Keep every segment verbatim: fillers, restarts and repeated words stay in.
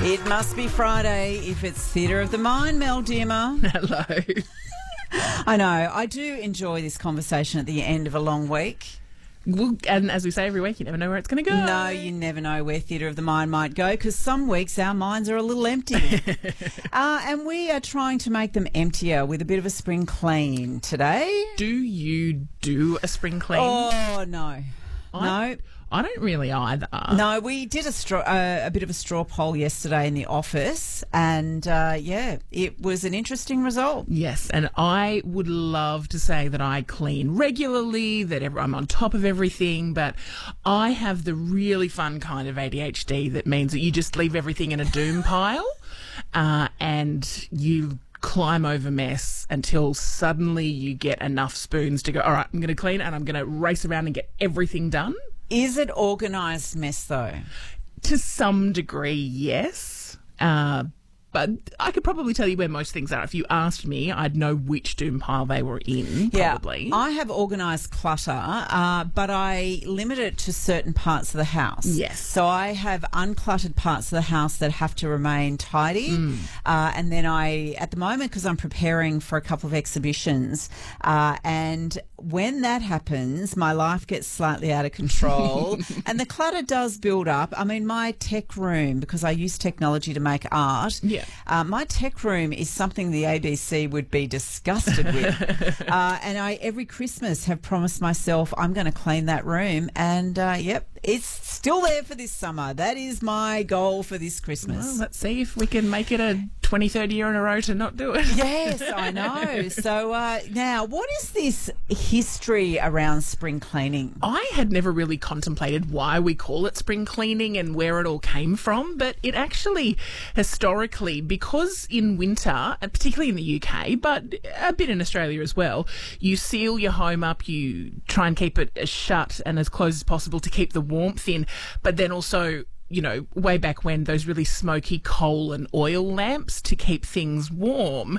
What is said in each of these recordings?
It must be Friday if it's Theatre of the Mind, Mel Dimmer. Hello. I know. I do enjoy this conversation at the end of a long week. Well, and as we say every week, you never know where it's going to go. No, you never know where Theatre of the Mind might go because some weeks our minds are a little empty. uh, and we are trying to make them emptier with a bit of a spring clean today. Do you do a spring clean? Oh, no. I, no. I don't really either. No, we did a straw, uh, a bit of a straw poll yesterday in the office, and uh, yeah, it was an interesting result. Yes, and I would love to say that I clean regularly, that every, I'm on top of everything, but I have the really fun kind of A D H D that means that you just leave everything in a doom pile, uh, and you climb over mess until suddenly you get enough spoons to go, all right, I'm going to clean and I'm going to race around and get everything done. Is it organised mess, though? To some degree, yes. Uh, but I could probably tell you where most things are. If you asked me, I'd know which doom pile they were in, probably. Yeah, I have organised clutter, uh, but I limit it to certain parts of the house. Yes. So I have uncluttered parts of the house that have to remain tidy. Mm. Uh, and then I, at the moment, because I'm preparing for a couple of exhibitions, uh, and when that happens, my life gets slightly out of control and the clutter does build up. I mean, my tech room, because I use technology to make art, yeah. uh, my tech room is something the A B C would be disgusted with. uh, and I, every Christmas, have promised myself I'm going to clean that room. And, uh, yep, it's still there for this summer. That is my goal for this Christmas. Well, let's see if we can make it a twenty-third year in a row to not do it. Yes, I know. So uh, now, what is this history around spring cleaning? I had never really contemplated why we call it spring cleaning and where it all came from, but it actually, historically, because in winter, and particularly in the U K, but a bit in Australia as well, you seal your home up, you try and keep it as shut and as closed as possible to keep the warmth in, but then also, you know, way back when, those really smoky coal and oil lamps to keep things warm.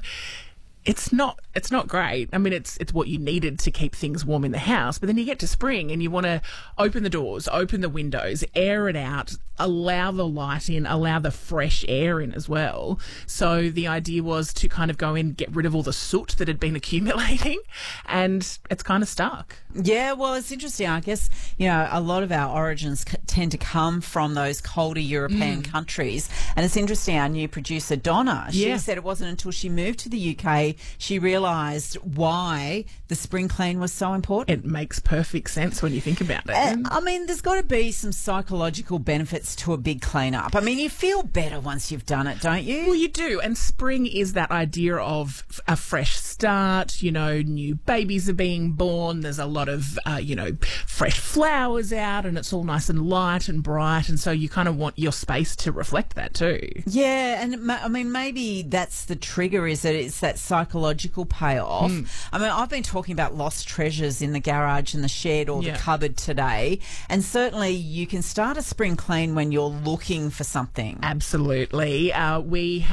It's not it's not great. I mean, it's it's what you needed to keep things warm in the house, but then you get to spring and you want to open the doors, open the windows, air it out, allow the light in, allow the fresh air in as well. So the idea was to kind of go in, get rid of all the soot that had been accumulating, and it's kind of stuck. Yeah, well, it's interesting. I guess, you know, a lot of our origins c- tend to come from those colder European mm. countries. And it's interesting, our new producer, Donna, she yeah. said it wasn't until she moved to the U K she realised why the spring clean was so important. It makes perfect sense when you think about it. Uh, I mean, there's got to be some psychological benefits to a big clean-up. I mean, you feel better once you've done it, don't you? Well, you do. And spring is that idea of a fresh start. You know, new babies are being born. There's a lot of, uh, you know, fresh flowers out and it's all nice and light and bright. And so you kind of want your space to reflect that too. Yeah. And I mean, maybe that's the trigger, is that it's that psychological payoff. Mm. I mean, I've been talking about lost treasures in the garage and the shed or yeah. the cupboard today. And certainly you can start a spring clean when you're looking for something. Absolutely. Uh, we have